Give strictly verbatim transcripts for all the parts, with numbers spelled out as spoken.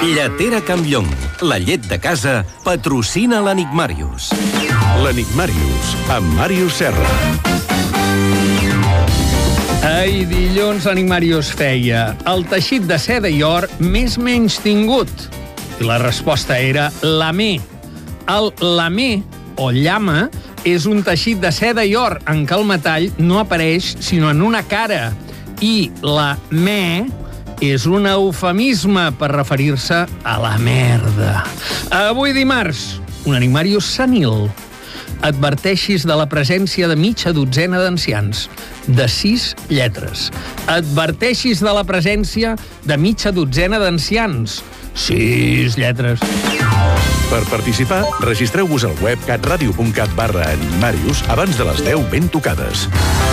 Lletera Campllong, la llet de casa, patrocina l'Enigmàrius. L'Enigmàrius, amb Màrius Serra. Ai, dilluns l'Enigmàrius feia el teixit de seda i or més menys tingut. I la resposta era lamé. El lamé, o llama, és un teixit de seda i or en què el metall no apareix sinó en una cara. I la me és un eufemisme per referir-se a la merda. Avui dimarts, un Enigmàrius senil. Adverteixis de la presència de mitja dotzena d'ancians, de sis lletres. Adverteixis de la presència de mitja dotzena d'ancians, sis lletres. Per participar, registreu-vos al web catradio.cat barra Enigmàrius abans de les deu ben tocades.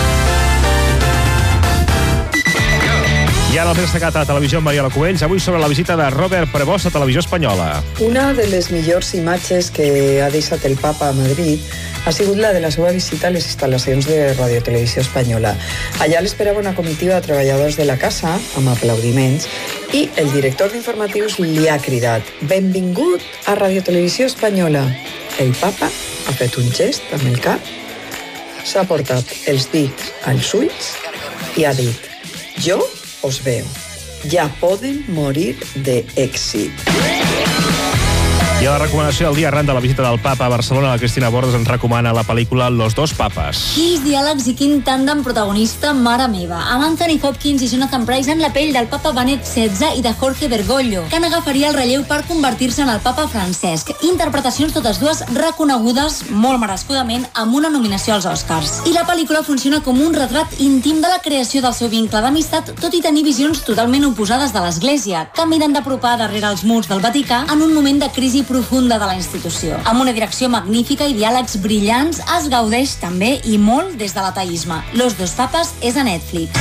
I ara el més destacat a la televisió amb Mariola Cubells, avui sobre la visita de Robert Prevost a Televisió Espanyola. Una de les millors imatges que ha deixat el papa a Madrid ha sigut la de la seva visita a les instal·lacions de Radio Televisió Espanyola. Allà l'esperava una comitiva de treballadors de la casa, amb aplaudiments, i el director d'informatius li ha cridat «Benvingut a Radio Televisió Espanyola». El papa ha fet un gest amb el cap, s'ha portat els dits als ulls i ha dit «Jo os veo. Ja poden morir d'èxit». I a la recomanació del dia arran de la visita del papa a Barcelona, la Cristina Bordes ens recomana la pel·lícula Los dos papes. Quins diàlegs i quin tàndem protagonista, mare meva. Amb Anthony Hopkins i Jonathan Pryce en la pell del papa Benet setze i de Jorge Bergoglio, que n'agafaria el relleu per convertir-se en el papa Francesc. Interpretacions totes dues reconegudes, molt merescudament, amb una nominació als Oscars. I la pel·lícula funciona com un retrat íntim de la creació del seu vincle d'amistat, tot i tenir visions totalment oposades de l'Església, que miren d'apropar darrere els murs del Vaticà en un moment de crisi profunda de la institució. Amb una direcció magnífica i diàlegs brillants, es gaudeix també i molt des de l'ateisme. Los dos papes és a Netflix.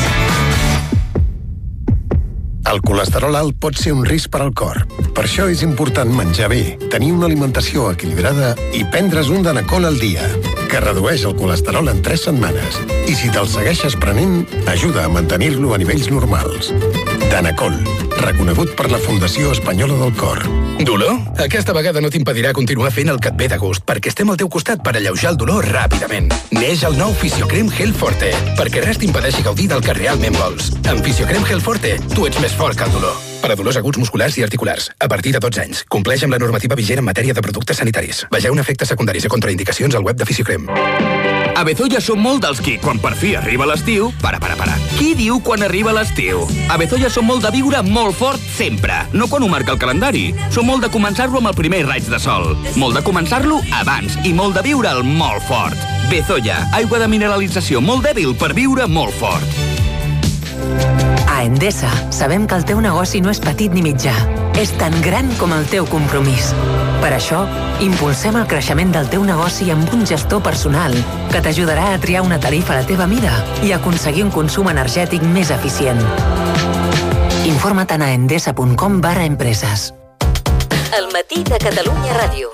El colesterol alt pot ser un risc per al cor. Per això és important menjar bé, tenir una alimentació equilibrada i prendre's un Danacol al dia, que redueix el colesterol en tres setmanes. I si te'l segueixes prenent, ajuda a mantenir-lo a nivells normals. Danacol, reconegut per la Fundació Espanyola del Cor. Dolor? Aquesta vegada no t'impedirà continuar fent el que et ve de gust, perquè estem al teu costat per alleujar el dolor ràpidament. Neix el nou Fisiocrem Gel Forte, perquè res t'impedeixi gaudir del que realment vols. Amb Fisiocrem Gel Forte, tu ets més fort que el dolor. Per a dolors aguts musculars i articulars, a partir de dotze anys. Compleix amb la normativa vigent en matèria de productes sanitaris. Vegeu efectes secundaris i contraindicacions al web de Fisiocrem. A Bezoya som molt dels qui, quan per fi arriba l'estiu... Para, para, para. Qui diu quan arriba l'estiu? A Bezoya som molt de viure molt fort sempre, no quan ho marca el calendari. Som molt de començar-lo amb el primer raig de sol. Molt de començar-lo abans i molt de viure'l molt fort. Bezoya, aigua de mineralització molt dèbil per viure molt fort. A Endesa sabem que el teu negoci no és petit ni mitjà. És tan gran com el teu compromís. Per això, impulsem el creixement del teu negoci amb un gestor personal que t'ajudarà a triar una tarifa a la teva mida i aconseguir un consum energètic més eficient. Informa't a endesa punt com barra empreses. El matí de Catalunya Ràdio.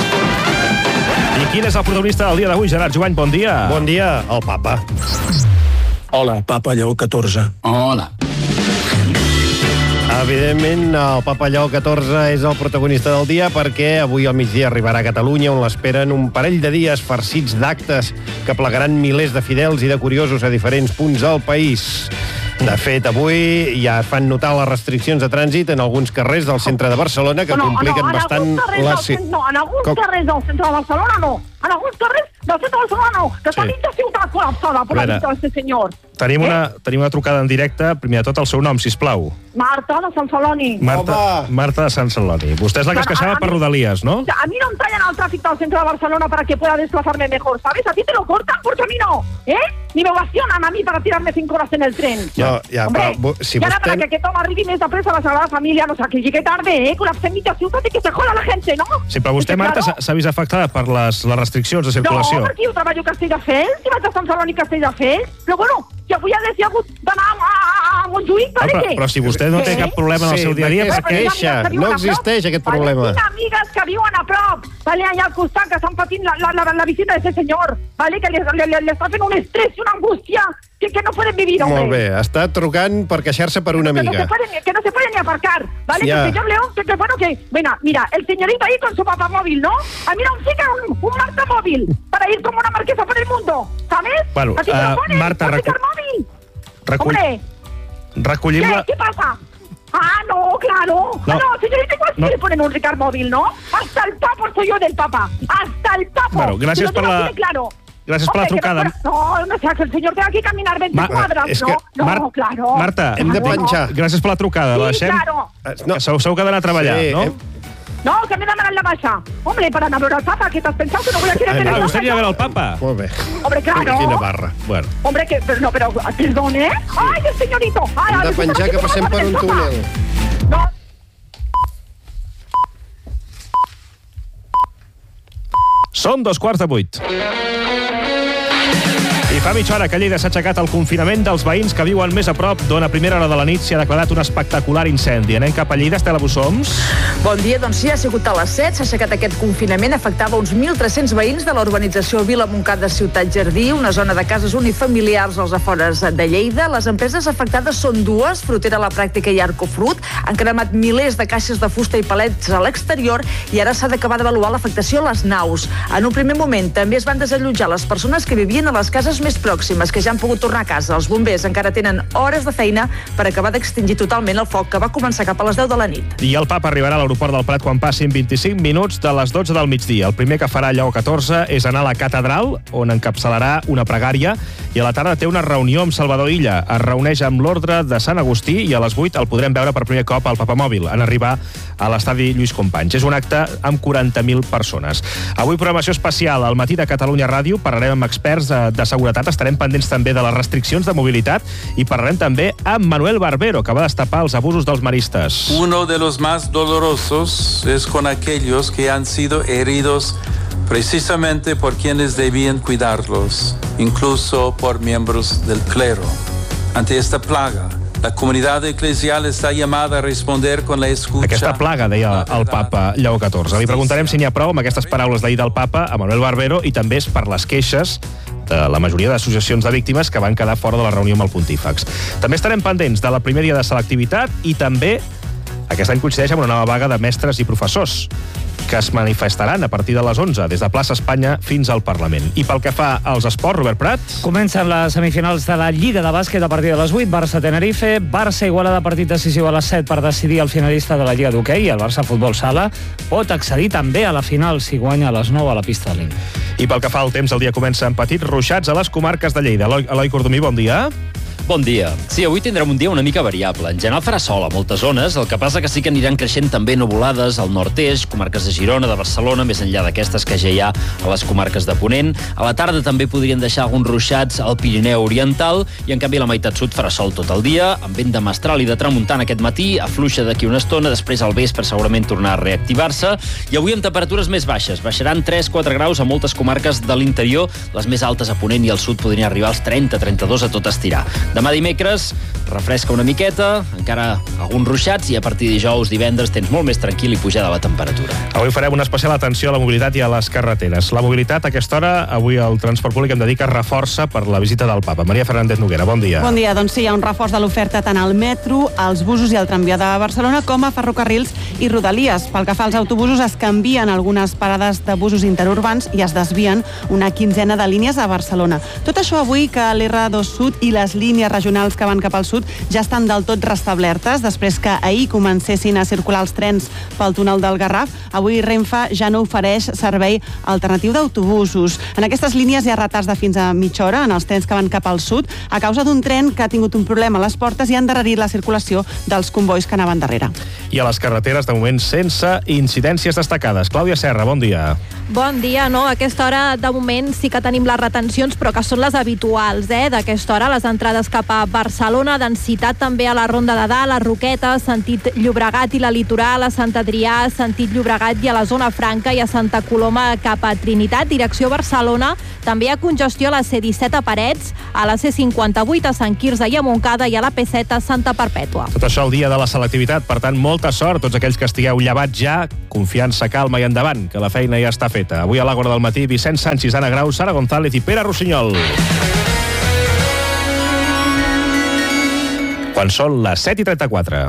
I quin és el protagonista del dia d'avui, Gerard Jovany? Bon dia. Bon dia, el papa. Hola, papa Lleó catorze. Hola. Evidentment, el papa Lleó catorze és el protagonista del dia perquè avui al migdia arribarà a Catalunya, on l'esperen un parell de dies farcits d'actes que plegaran milers de fidels i de curiosos a diferents punts del país. De fet, avui ja es fan notar les restriccions de trànsit en alguns carrers del centre de Barcelona que no, compliquen no, bastant la... No, en alguns Com... carrers del centre de Barcelona no. En alguns carrers del centre de Barcelona no. Que està sí. Mitja ciutat col·lapsada per la visita d'aquest senyor. Tenim, eh? una, tenim una trucada en directe. Primer de tot, el seu nom, sisplau. Marta, de Sant Celoni. Marta, Marta de Sant Celoni. Vostè és la que es queixava per Rodalies, ¿no? A mí no me tallan al tráfico del centro de Barcelona para que pueda desplazarme mejor, ¿sabes? A ti te lo cortan porque a mí no, ¿eh? Ni me ovacionan a mí para tirarme cinco horas en el tren. No, ja, Hombre, però, si y ahora vostè... para que aquest home arribi més de pressa a la Sagrada Família, no sé, que llegue tarde, ¿eh? Col·lapsem mitja ciutat i que se joda la gente, ¿no? Sí, però vostè, Marta, s'ha vist afectada per les, les restriccions de circulació. No, perquè jo treballo a Castelldefels, si vaig a Sant Celoni i Castelldefels, però bueno, si avui ha de ser hagut d'anar a, a, a Montjuïc, per però, però si vostè no té cap problema en el seu dia a dia, per què es queixa? No existeix aquest problema. Tinc amigues que viuen a prop, vale, allà al costat, que estan patint la, la, la, la visita d'aquest senyor, vale, que li, li, li, li està fent un estrès i una angústia que, que no pueden vivir, hombre. Molt bé, està trucant per queixar-se per una que no, amiga. se pueden, que no se pueden ni aparcar, ¿vale? Ya. Que el señor León, que, que bueno, que... Bueno, mira, el señorito ahí con su papamóvil, ¿no? A mí no un chica, un, un Marta móvil, para ir como una marquesa por el mundo, ¿sabes? Bueno, Así que uh, lo ponen, Marta, un recu- Ricard móvil. recull... Hombre, recollim ¿qué? la... ¿Qué pasa? Ah, no, claro. No. Ah, no, señorita, igual No. no. le ponen un Ricard móvil, ¿no? Hasta el papo soy yo del papa. Hasta el papo. Bueno, gràcies Si lo per tengo la- así de claro. Gràcies per la Hombre, que trucada. No, no, no sea que el señor tenga que caminar veinte Ma- cuadras, és no, que, no, Mar- claro. Marta, Hem de Claro. penjar. gràcies per la trucada. La Sí, deixem? claro. No. S'heu s'heu quedat a treballar, Sí, no? hem- No, que me dan la masa. Hombre, para no ver al papa, ¿qué te has pensado? Que no voy a querer Ai, tener Ah, no, vostè anirà a veure el papa? Molt bé. Hombre, claro. Quina barra. Bueno, Hombre, que, pero no, pero, perdón, ¿eh? Ay, el señorito. Ay, hem de ay, penjar que passem per un túnel. No. Són dos quarts de vuit. I fa mitja hora que a Lleida s'ha aixecat el confinament dels veïns que viuen més a prop d'on a primera hora de la nit s'hi ha declarat un espectacular incendi. Anem cap a Lleida, Estela Bussoms. Bon dia, doncs sí, ha sigut a les set, s'ha aixecat aquest confinament, afectava uns mil tres-cents veïns de la urbanització Vila Montcada Ciutat Jardí, una zona de cases unifamiliars als afores de Lleida. Les empreses afectades són dues, Frutera a la Pràctica i Arcofrut. Han cremat milers de caixes de fusta i palets a l'exterior i ara s'ha d'acabar d'avaluar l'afectació a les naus. En un primer moment també es van desallotjar les persones que vivien a les cases més pròximes, que ja han pogut tornar a casa. Els bombers encara tenen hores de feina per acabar d'extingir totalment el foc que va començar cap a les deu de la nit. I el papa arribarà a l'aeroport del Prat quan passin vint-i-cinc minuts de les dotze del migdia. El primer que farà Lleó catorze és anar a la catedral, on encapçalarà una pregària, i a la tarda té una reunió amb Salvador Illa. Es reuneix amb l'ordre de Sant Agustí i a les vuit el podrem veure per primer cop al papamòbil en arribar a l'estadi Lluís Companys. És un acte amb quaranta mil persones. Avui programació especial al matí de Catalunya Ràdio. Parlarem amb experts de, de seguretat. Estarem pendents també de les restriccions de mobilitat i parlarem també amb Manuel Barbero, que va destapar els abusos dels maristes. Uno de los más dolorosos es con aquellos que han sido heridos precisamente por quienes debían cuidarlos, incluso por miembros del clero. Ante esta plaga, la comunitat eclesial està llamada a responder con la escucha. Aquesta plaga, deia el papa Lleó catorze. Li preguntarem si n'hi ha prou amb aquestes paraules d'ahir del papa a Manuel Barbero i també és per les queixes de la majoria d'associacions de víctimes que van quedar fora de la reunió amb el pontífex. També estarem pendents de la primer dia de selectivitat i també aquest any coincideix amb una nova vaga de mestres i professors que es manifestaran a partir de les onze, des de Plaça Espanya fins al Parlament. I pel que fa als esports, Robert Prat... Comencen les semifinals de la Lliga de bàsquet a partir de les vuit, Barça-Tenerife, Barça-Igualada, partit decisiu a les set per decidir el finalista de la Lliga d'hoquei, el Barça Futbol Sala pot accedir també a la final si guanya a les nou a la pista de l'Im. I pel que fa al temps, el dia comença amb petits ruixats a les comarques de Lleida. Eloi, Eloi Cordomí, bon dia. Bon dia. Sí, avui tindrem un dia una mica variable. En general farà sol a moltes zones, el que passa que sí que aniran creixent també nuvolades al nord-est, comarques de Girona, de Barcelona, més enllà d'aquestes que ja hi ha a les comarques de Ponent. A la tarda també podrien deixar alguns ruixats al Pirineu Oriental i, en canvi, a la meitat sud farà sol tot el dia, amb vent de mestral i de tramuntana aquest matí, afluixa d'aquí una estona, després al vespre segurament tornar a reactivar-se, i avui amb temperatures més baixes. Baixaran tres a quatre graus a moltes comarques de l'interior, les més altes a Ponent i al sud podrien arribar als trenta a trenta-dos a tot estirar. Demà dimecres refresca una miqueta, encara alguns ruixats, i a partir de dijous, divendres, tens molt més tranquil i pujada la temperatura. Avui farem una especial atenció a la mobilitat i a les carreteres. La mobilitat, a aquesta hora, avui el transport públic em dedica reforça per la visita del papa. Maria Fernández Noguera, bon dia. Bon dia, doncs sí, hi ha un reforç de l'oferta tant al metro, als busos i al tramvia de Barcelona, com a ferrocarrils i rodalies. Pel que fa als autobusos, es canvien algunes parades de busos interurbans i es desvien una quinzena de línies a Barcelona. Tot això avui que l'R dos Sud i les línies regionals que van cap al sud ja estan del tot restablertes, després que ahir comencessin a circular els trens pel túnel del Garraf. Avui Renfe ja no ofereix servei alternatiu d'autobusos. En aquestes línies hi ha retards de fins a mitja hora en els trens que van cap al sud a causa d'un tren que ha tingut un problema a les portes i ha endarrerit la circulació dels convois que anaven darrere. I a les carreteres, de moment, sense incidències destacades. Clàudia Serra, bon dia. Bon dia, no? A aquesta hora, de moment, sí que tenim les retencions, però que són les habituals, eh? D'aquesta hora, les entrades cap a Barcelona, densitat també a la Ronda de Dalt, a Roquetes, sentit Llobregat i la Litoral, a Sant Adrià, sentit Llobregat i a la Zona Franca, i a Santa Coloma cap a Trinitat, direcció Barcelona. També hi ha congestió a la C disset a Parets, a la C cinquanta-vuit a Sant Quirze i a Montcada i a la P set a Santa Perpètua. Tot això el dia de la selectivitat, per tant, molta sort tots aquells que estigueu llevats ja, confiança, calma i endavant, que la feina ja està feta. Avui a l'Àgora del Matí, Vicenç Sanchis, Anna Grau, Sara González i Pere Rossinyol. Quan són les set i trenta-quatre.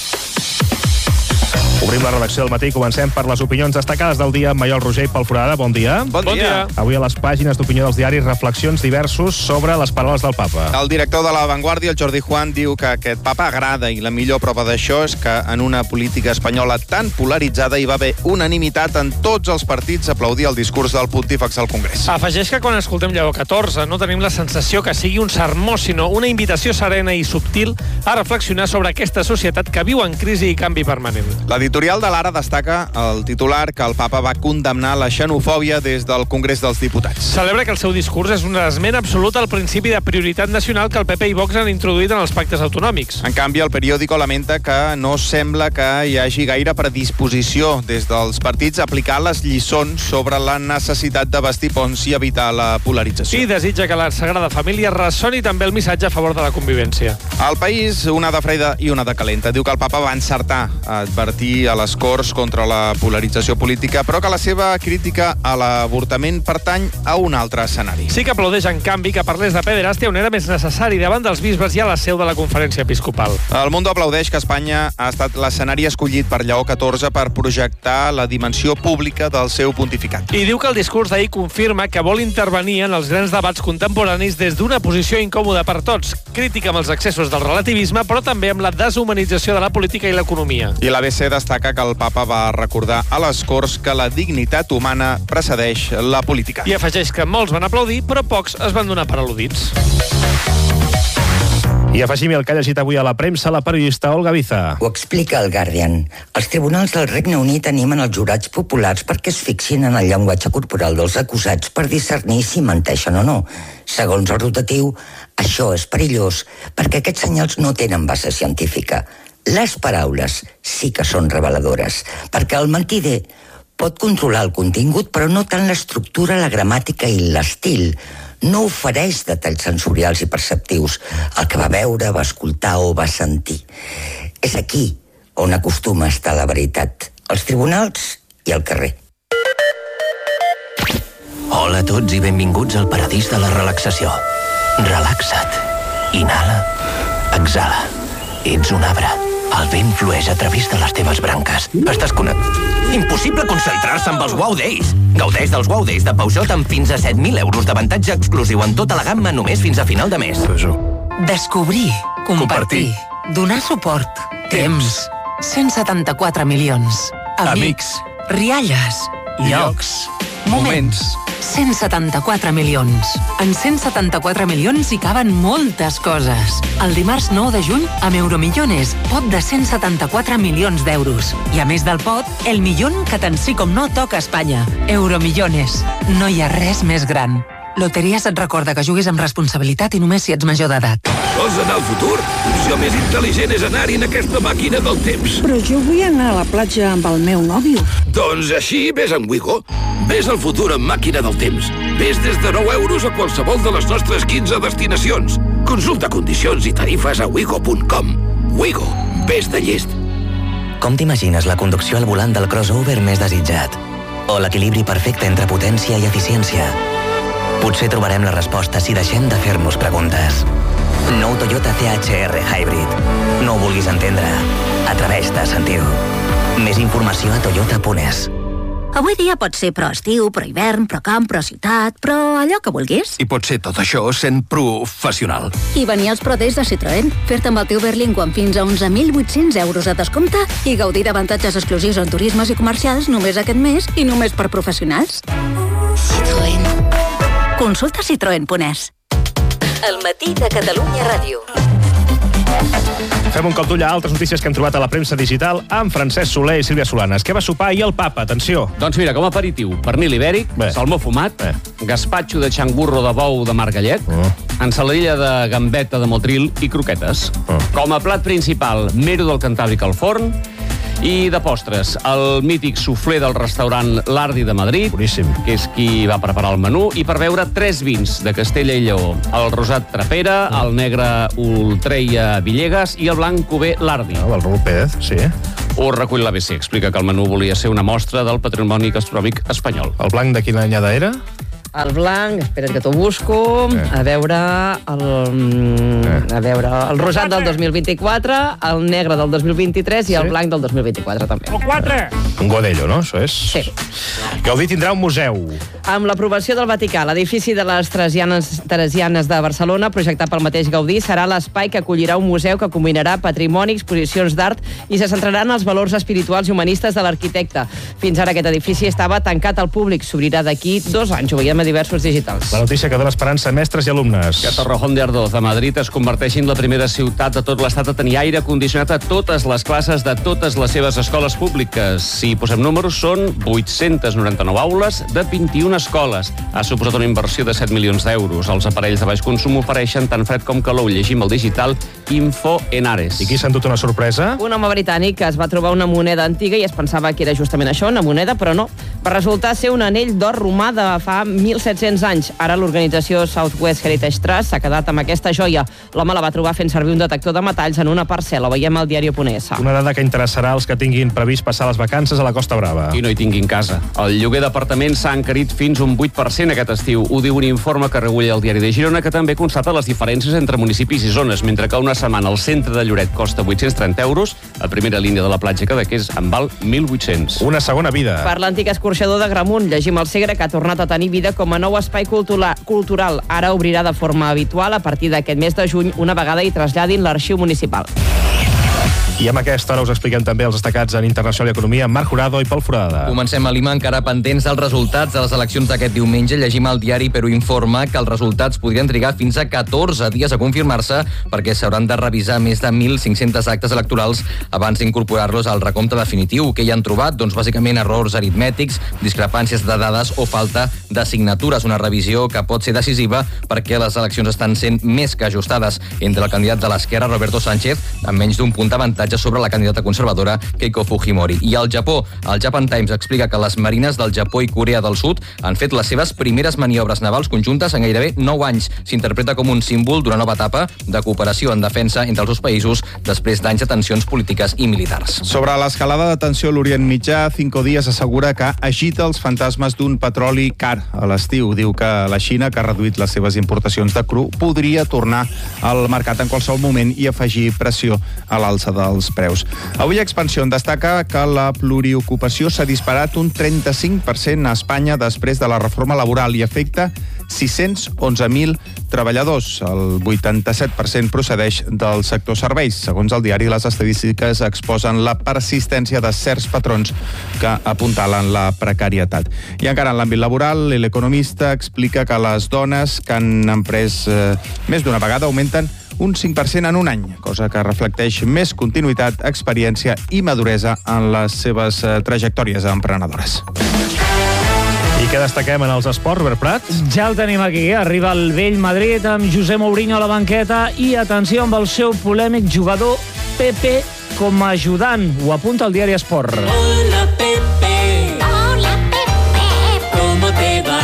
Obrim la redacció del matí i comencem per les opinions destacades del dia amb Maiol Roger i Pol Forada. Bon dia. Bon dia. Bon dia. Avui a les pàgines d'opinió dels diaris reflexions diversos sobre les paraules del papa. El director de La Vanguardia, el Jordi Juan, diu que aquest papa agrada i la millor prova d'això és que en una política espanyola tan polaritzada hi va haver unanimitat en tots els partits a aplaudir el discurs del pontífex al Congrés. Afegeix que quan escoltem Lleó catorze no tenim la sensació que sigui un sermó, sinó una invitació serena i subtil a reflexionar sobre aquesta societat que viu en crisi i canvi permanent. L'editorial de l'Ara destaca el titular que el papa va condemnar la xenofòbia des del Congrés dels Diputats. Celebra que el seu discurs és un esment absolut al principi de prioritat nacional que el P P i Vox han introduït en els pactes autonòmics. En canvi, el periòdico lamenta que no sembla que hi hagi gaire predisposició des dels partits a aplicar les lliçons sobre la necessitat de vestir ponts i evitar la polarització. I desitja que la Sagrada Família ressoni també el missatge a favor de la convivència. Al País, una de freda i una de calenta. Diu que el papa va encertar a advertir a les Corts contra la polarització política, però que la seva crítica a l'avortament pertany a un altre escenari. Sí que aplaudeix, en canvi, que parlés de pederàstia on era més necessari, davant dels bisbes i a la seu de la Conferència Episcopal. El Mundo aplaudeix que Espanya ha estat l'escenari escollit per Lleó catorze per projectar la dimensió pública del seu pontificat. I diu que el discurs d'ahir confirma que vol intervenir en els grans debats contemporanis des d'una posició incòmoda per tots, crítica amb els excessos del relativisme, però també amb la deshumanització de la política i l'economia. I l'A B C destaca que el papa va recordar a les Corts que la dignitat humana precedeix la política. I afegeix que molts van aplaudir, però pocs es van donar per al·ludits. I afegim el que ha llegit avui a la premsa la periodista Olga Biza. Ho explica el Guardian. Els tribunals del Regne Unit animen els jurats populars perquè es fixin en el llenguatge corporal dels acusats per discernir si menteixen o no. Segons el rotatiu, això és perillós perquè aquests senyals no tenen base científica. Les paraules sí que són reveladores, perquè el mentider pot controlar el contingut, però no tant l'estructura, la gramàtica i l'estil. No ofereix detalls sensorials i perceptius, el que va veure, va escoltar o va sentir. És aquí on acostuma a estar la veritat, als tribunals i al carrer. Hola a tots i benvinguts al paradís de la relaxació. Relaxa't. Inhala. Exhala. Ets un arbre. El vent flueix a través de les teves branques. Estàs connectat. Impossible concentrar-se amb els Wow Days. Gaudeix dels Wow Days de Peugeot amb fins a set mil euros d'avantatge exclusiu en tota la gamma només fins a final de mes. Descobrir, compartir, donar suport, temps, cent setanta-quatre milions, amics, rialles, llocs, moments. cent setanta-quatre milions. En cent setanta-quatre milions hi caben moltes coses. El dimarts nou de juny, amb Euromillones, pot de cent setanta-quatre milions d'euros. I a més del pot, el millón que tant sí com no toca a Espanya. Euromillones. No hi ha res més gran. Loteries et recorda que juguis amb responsabilitat i només si ets major d'edat. Vols anar al futur? L'opció més intel·ligent és anar-hi en aquesta màquina del temps. Però jo vull anar a la platja amb el meu nòvio. Doncs així, vés amb Wigo. Vés al futur amb màquina del temps. Vés des de nou euros a qualsevol de les nostres quinze destinacions. Consulta condicions i tarifes a wigo punt com. Wigo, vés de llest. Com t'imagines la conducció al volant del crossover més desitjat? O l'equilibri perfecte entre potència i eficiència? Potser trobarem la resposta si deixem de fer-nos preguntes. Nou Toyota C H R Hybrid. No ho vulguis entendre. Atreveix-te a sentir-ho. Més informació a toyota punt es. Avui dia pot ser pro estiu, pro hivern, pro camp, pro ciutat, però allò que vulguis. I pot ser tot això sent professional. I venir als Pro Days de Citroën, fer-te amb el teu Berlingo amb fins a onze mil vuit-cents euros de descompte i gaudir d'avantatges exclusius en turismes i comercials només aquest mes i només per professionals. Citroën. Consulta citroen punt es. El matí de Catalunya Ràdio. Fem un cop d'ull a altres notícies que hem trobat a la premsa digital amb Francesc Soler i Sílvia Solanes. Què va sopar ahir el papa? Atenció. Doncs mira, com a aperitiu, pernil ibèric, Bé. salmó fumat, Bé. gaspatxo de xangurro de bou de margallet, oh. ensaladilla de gambeta de motril i croquetes. Oh. Com a plat principal, mero del Cantàbric al forn, i de postres, el mític suflé del restaurant L'Ardi de Madrid, Boníssim. que és qui va preparar el menú, i per veure tres vins de Castella i Lleó. El rosat Trapera, mm. el negre Ultreia Villegas i el blanc Cuber L'Ardi. Ah, del Raül Pérez, sí. Ho recull l'A B C, explica que el menú volia ser una mostra del patrimoni gastronòmic espanyol. El blanc de quina anyada era? El blanc, espera't que t'ho busco, eh. a veure el, eh. a veure el rosat del dos mil vint-i-quatre, el negre del dos mil vint-i-tres i sí? el blanc del dos mil vint-i-quatre també. El quatre! Un godello, no? Això és? Sí. Gaudí tindrà un museu. Amb l'aprovació del Vaticà, l'edifici de les Teresianes, Teresianes de Barcelona, projectat pel mateix Gaudí, serà l'espai que acollirà un museu que combinarà patrimoni, exposicions d'art i se centrarà en els valors espirituals i humanistes de l'arquitecte. Fins ara aquest edifici estava tancat al públic, s'obrirà d'aquí dos anys, ho veiem a diversos digitals. La notícia que dona esperança a mestres i alumnes. Que Torrejón de Ardoz, a Madrid, es converteixi en la primera ciutat de tot l'estat a tenir aire condicionat a totes les classes de totes les seves escoles públiques. Si posem números, són vuit-cents noranta-nou aules de vint-i-una escoles. Ha suposat una inversió de set milions d'euros. Els aparells de baix consum ofereixen tant fred com calor. Llegim el digital Info Enares. I qui s'ha endut una sorpresa? Un home britànic que es va trobar una moneda antiga i es pensava que era justament això, una moneda, però no. Va resultar ser un anell d'or romà de fa mil set-cents anys. Ara l'organització Southwest Heritage Trust s'ha quedat amb aquesta joia. L'home la va trobar fent servir un detector de metalls en una parcel·la. Ho veiem al diari .es. Una dada que interessarà als que tinguin previst passar les vacances a la Costa Brava. I no hi tinguin casa. El lloguer d'apartaments s'ha encarit fins un vuit per cent aquest estiu. Ho diu un informe que recull el diari de Girona, que també constata les diferències entre municipis i zones. Mentre que una setmana al centre de Lloret costa vuit-cents trenta euros, a primera línia de la platja Cadaqués en val mil vuit-cents. Una segona vida. Per l'antic escorxador de Gramunt, llegim el Segre, que ha tornat a tenir vida com a nou espai cultural. Ara obrirà de forma habitual a partir d'aquest mes de juny, una vegada hi traslladin l'arxiu municipal. I amb aquesta hora us expliquem també els destacats en Internacional i Economia, Marc Jurado i Pol Forada. Comencem a Lima, encara pendents dels resultats de les eleccions d'aquest diumenge. Llegim al diari Perú Informa que els resultats podrien trigar fins a catorze dies a confirmar-se perquè s'hauran de revisar més de mil cinc-cents actes electorals abans d'incorporar-los al recompte definitiu. Què hi han trobat? Doncs bàsicament errors aritmètics, discrepàncies de dades o falta de signatures. Una revisió que pot ser decisiva perquè les eleccions estan sent més que ajustades entre el candidat de l'esquerra, Roberto Sánchez, amb menys d'un punt d'avantatge sobre la candidata conservadora Keiko Fujimori. I al Japó, el Japan Times explica que les marines del Japó i Corea del Sud han fet les seves primeres maniobres navals conjuntes en gairebé nou anys. S'interpreta com un símbol d'una nova etapa de cooperació en defensa entre els dos països després d'anys de tensions polítiques i militars. Sobre l'escalada de tensió a l'Orient Mitjà, Cinco Días assegura que agita els fantasmes d'un petroli car a l'estiu. Diu que la Xina, que ha reduït les seves importacions de cru, podria tornar al mercat en qualsevol moment i afegir pressió a l'alça del els preus. Avui Expansión destaca que la pluriocupació s'ha disparat un trenta-cinc per cent a Espanya després de la reforma laboral i afecta sis-cents onze mil treballadors. El vuitanta-set per cent procedeix del sector serveis. Segons el diari, les estadístiques exposen la persistència de certs patrons que apuntalen la precarietat. I encara en l'àmbit laboral, l'Economista explica que les dones que han emprès eh, més d'una vegada augmenten un cinc per cent en un any, cosa que reflecteix més continuïtat, experiència i maduresa en les seves eh, trajectòries emprenedores. I què destaquem en els esports, Robert Prat? Ja el tenim aquí. Arriba el vell Madrid amb José Mourinho a la banqueta i atenció amb el seu polèmic jugador Pepe com a ajudant. Ho apunta el diari Esport. Hola, Pepe. Hola, Pepe. ¿Cómo te va?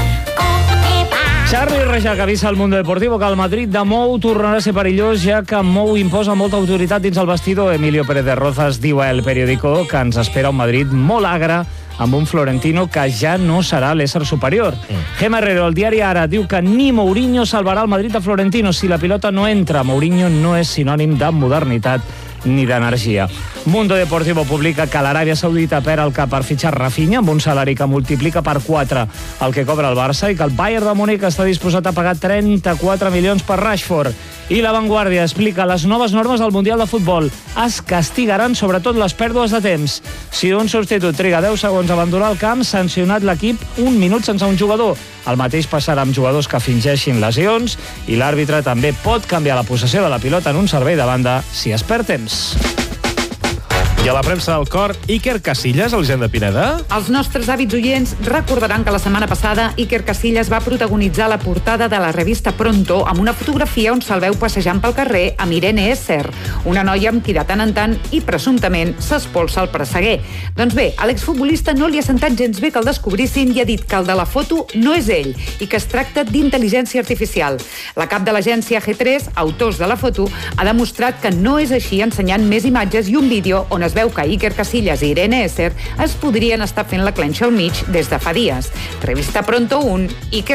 Charly Reixac avisa al Mundo Deportivo que el Madrid de Mou tornarà a ser perillós, ja que Mou imposa molta autoritat dins el vestidor. Emilio Pérez de Rozas diu a El Periódico que ens espera un Madrid molt agre amb un Florentino que ja no serà l'ésser superior. Mm. Gemma Herrero, el diari Ara, diu que ni Mourinho salvarà el Madrid de Florentino. Si la pilota no entra, Mourinho no és sinònim de modernitat ni d'energia. Mundo Deportivo publica que l'Aràbia Saudita perd el cap per fitxar Rafinha amb un salari que multiplica per quatre el que cobra el Barça i que el Bayern de Múnich està disposat a pagar trenta-quatre milions per Rashford. I La Vanguardia explica les noves normes del Mundial de Futbol. Es castigaran sobretot les pèrdues de temps. Si un substitut triga deu segons a abandonar el camp, sancionat l'equip un minut sense un jugador. El mateix passarà amb jugadors que fingeixin lesions i l'àrbitre també pot canviar la possessió de la pilota en un servei de banda si es perd temps. I a la premsa del cor, Iker Casillas, Elisenda Pineda. Els nostres hàbits oients recordaran que la setmana passada Iker Casillas va protagonitzar la portada de la revista Pronto amb una fotografia on se'l veu passejant pel carrer amb Irene Esser, una noia amb qui de tant en tant i presumptament s'espolsa el presseguer. Doncs bé, a l'exfutbolista no li ha sentat gens bé que el descobrissin i ha dit que el de la foto no és ell i que es tracta d'intel·ligència artificial. La cap de l'agència G tres, autors de la foto, ha demostrat que no és així, ensenyant més imatges i un vídeo on es es veu que Iker Casillas i Irene Esser es podrien estar fent la clenxa al mig des de fa dies. Revista Pronto un, Iker